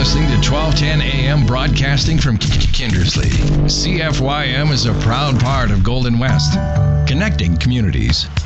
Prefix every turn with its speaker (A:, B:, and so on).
A: listening to 1210 AM broadcasting from Kindersley. CFYM is a proud part of Golden West, connecting communities.